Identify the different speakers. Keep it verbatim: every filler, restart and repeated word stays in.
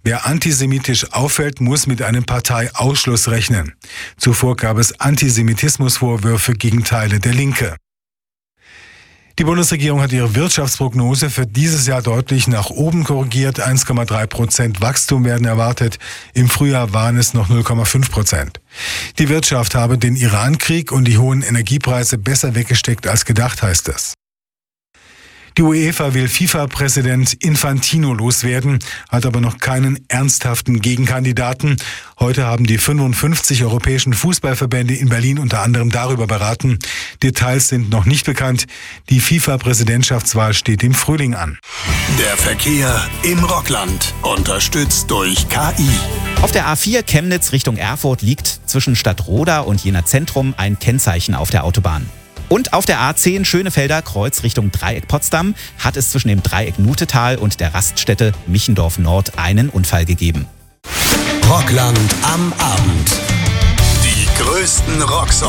Speaker 1: Wer antisemitisch auffällt, muss mit einem Parteiausschluss rechnen. Zuvor gab es Antisemitismusvorwürfe gegen Teile der Linke. Die Bundesregierung hat ihre Wirtschaftsprognose für dieses Jahr deutlich nach oben korrigiert. eins Komma drei Prozent Wachstum werden erwartet. Im Frühjahr waren es noch null Komma fünf Prozent. Die Wirtschaft habe den Iran-Krieg und die hohen Energiepreise besser weggesteckt als gedacht, heißt es. Die UEFA will FIFA-Präsident Infantino loswerden, hat aber noch keinen ernsthaften Gegenkandidaten. Heute haben die fünfundfünfzig europäischen Fußballverbände in Berlin unter anderem darüber beraten. Details sind noch nicht bekannt. Die FIFA-Präsidentschaftswahl steht im Frühling an.
Speaker 2: Der Verkehr im Rockland, unterstützt durch K I.
Speaker 3: Auf der A vier Chemnitz Richtung Erfurt liegt zwischen Stadtroda und Jena Zentrum ein Kennzeichen auf der Autobahn. Und auf der A zehn Schönefelder Kreuz Richtung Dreieck Potsdam hat es zwischen dem Dreieck Nutetal und der Raststätte Michendorf Nord einen Unfall gegeben.
Speaker 2: Rockland am Abend. Die größten Rocksongs.